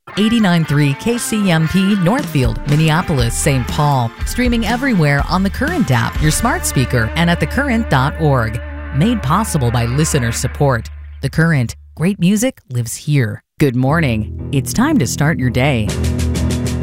89.3 KCMP Northfield, Minneapolis, St. Paul. Streaming everywhere on the Current app, your smart speaker, and at thecurrent.org. Made possible by listener support. The Current. Great music lives here. Good morning. It's time to start your day.